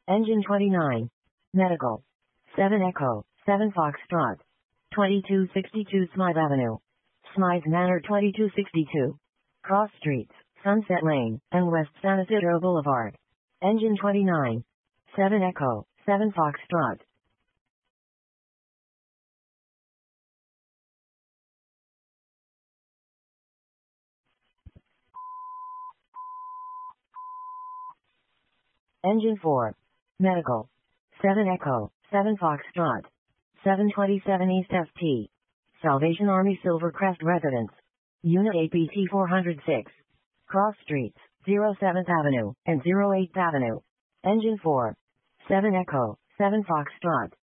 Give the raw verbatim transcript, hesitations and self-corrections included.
Engine twenty-nine. Medical. seven Echo, seven Foxtrot. twenty-two sixty-two Smythe Avenue. Smythe Manor twenty-two sixty-two. Cross Streets, Sunset Lane, and West San Isidro Boulevard. Engine twenty-nine. seven Echo, seven Foxtrot. Engine four. Medical. seven Echo, seven Foxtrot. seven twenty-seven East F T. Salvation Army Silvercrest Residence. Unit A P T four oh six. Cross Streets, oh seventh Avenue, and oh eighth Avenue. Engine four. seven Echo, seven Foxtrot.